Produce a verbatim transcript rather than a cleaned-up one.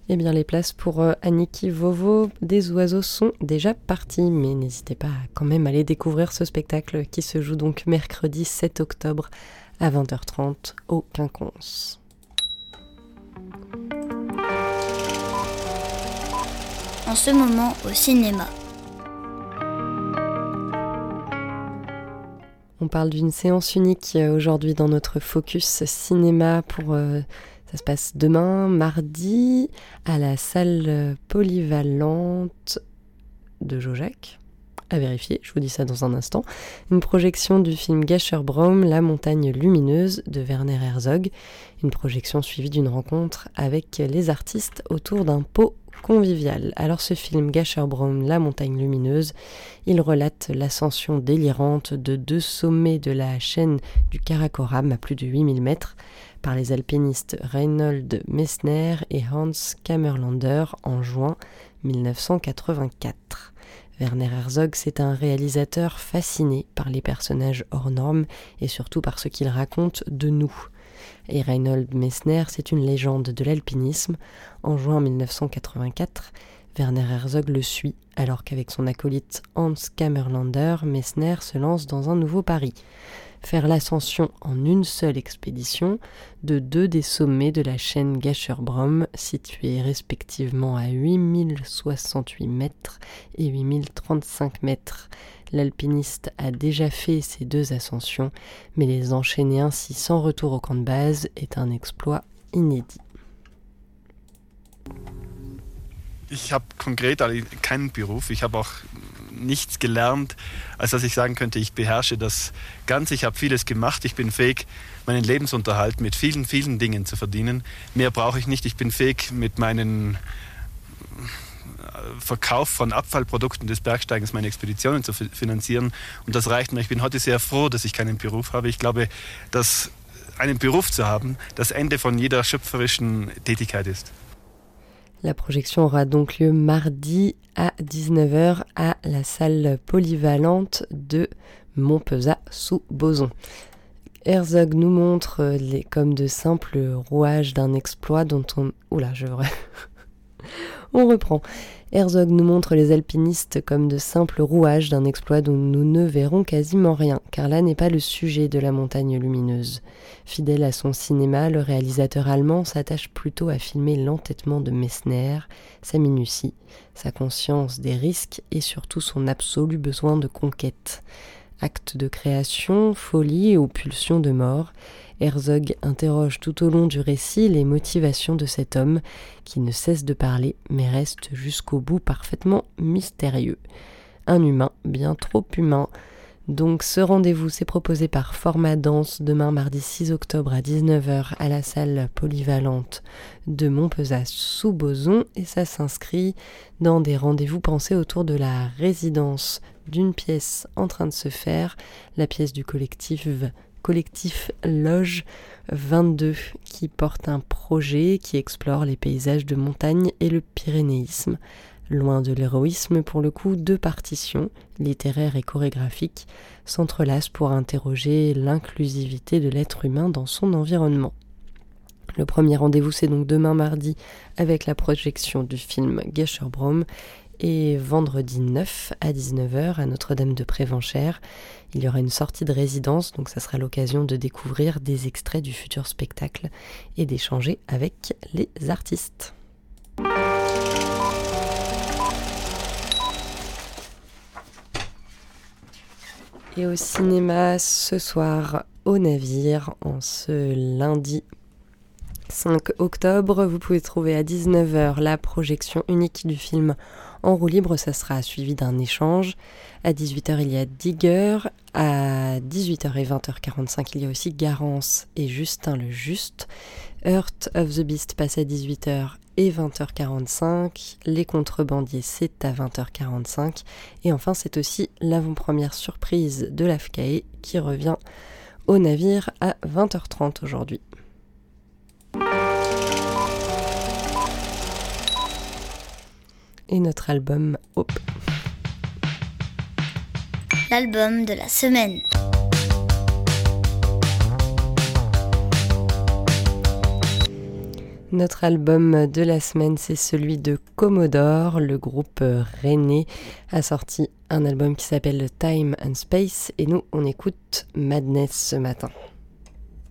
Eh bien, les places pour euh, Aniki Vovo des oiseaux sont déjà parties, mais n'hésitez pas à quand même aller découvrir ce spectacle qui se joue donc mercredi sept octobre à vingt heures trente au Quinconce. En ce moment au cinéma. On parle d'une séance unique aujourd'hui dans notre focus cinéma pour... Euh, ça se passe demain, mardi, à la salle polyvalente de Jaujac. À vérifier, je vous dis ça dans un instant. Une projection du film Gasherbrum, La montagne lumineuse de Werner Herzog. Une projection suivie d'une rencontre avec les artistes autour d'un pot convivial. Alors ce film Gasherbrum, La montagne lumineuse, il relate l'ascension délirante de deux sommets de la chaîne du Karakoram à plus de huit mille mètres par les alpinistes Reinhold Messner et Hans Kammerlander en juin dix-neuf cent quatre-vingt-quatre. Werner Herzog, c'est un réalisateur fasciné par les personnages hors normes et surtout par ce qu'ils racontent de nous. Et Reinhold Messner, c'est une légende de l'alpinisme. En juin dix-neuf cent quatre-vingt-quatre, Werner Herzog le suit, alors qu'avec son acolyte Hans Kammerlander, Messner se lance dans un nouveau pari. Faire l'ascension en une seule expédition de deux des sommets de la chaîne Gasherbrum, situés respectivement à huit mille soixante-huit mètres et huit mille trente-cinq mètres. L'alpiniste a déjà fait ces deux ascensions, mais les enchaîner ainsi sans retour au camp de base est un exploit inédit. Ich habe konkret keinen Beruf, ich habe auch nichts gelernt, als dass ich sagen könnte, ich beherrsche das Ganze. Ich habe vieles gemacht, ich bin fähig, meinen Lebensunterhalt mit vielen, vielen Dingen zu verdienen. Mehr brauche ich nicht, ich bin fähig, mit meinem Verkauf von Abfallprodukten des Bergsteigens meine Expeditionen zu finanzieren. Und das reicht mir. Ich bin heute sehr froh, dass ich keinen Beruf habe. Ich glaube, dass einen Beruf zu haben, das Ende von jeder schöpferischen Tätigkeit ist. La projection aura donc lieu mardi à dix-neuf heures à la salle polyvalente de Montpezat sous Bozon. Herzog nous montre les, comme de simples rouages d'un exploit dont on... Oula, je vrai. On reprend. Herzog nous montre les alpinistes comme de simples rouages d'un exploit dont nous ne verrons quasiment rien, car là n'est pas le sujet de la montagne lumineuse. Fidèle à son cinéma, le réalisateur allemand s'attache plutôt à filmer l'entêtement de Messner, sa minutie, sa conscience des risques et surtout son absolu besoin de conquête. Acte de création, folie ou pulsion de mort, Herzog interroge tout au long du récit les motivations de cet homme qui ne cesse de parler mais reste jusqu'au bout parfaitement mystérieux. Un humain bien trop humain. Donc ce rendez-vous s'est proposé par Format Danse demain mardi six octobre à dix-neuf heures à la salle polyvalente de Montpezat sous Bozon et ça s'inscrit dans des rendez-vous pensés autour de la résidence d'une pièce en train de se faire, la pièce du collectif collectif Loge vingt-deux qui porte un projet qui explore les paysages de montagne et le pyrénéisme. Loin de l'héroïsme, pour le coup, deux partitions, littéraires et chorégraphiques, s'entrelacent pour interroger l'inclusivité de l'être humain dans son environnement. Le premier rendez-vous, c'est donc demain mardi avec la projection du film Gasherbrum et vendredi neuf à dix-neuf heures à Notre-Dame-de-Prévenchères. Il y aura une sortie de résidence, donc ça sera l'occasion de découvrir des extraits du futur spectacle et d'échanger avec les artistes. Et au cinéma ce soir au Navire, en ce lundi cinq octobre, vous pouvez trouver à dix-neuf heures la projection unique du film en roue libre, ça sera suivi d'un échange. À dix-huit heures, il y a Digger. À dix-huit heures et vingt heures quarante-cinq, il y a aussi Garance et Justin le Juste. Heart of the Beast passe à dix-huit heures et vingt heures quarante-cinq. Les Contrebandiers, c'est à vingt heures quarante-cinq. Et enfin, c'est aussi l'avant-première surprise de l'A F C A E qui revient au Navire à vingt heures trente aujourd'hui. Et notre album Hope. L'album de la semaine. Notre album de la semaine, c'est celui de Commodore. Le groupe rennais a sorti un album qui s'appelle Time and Space et nous, on écoute Madness ce matin.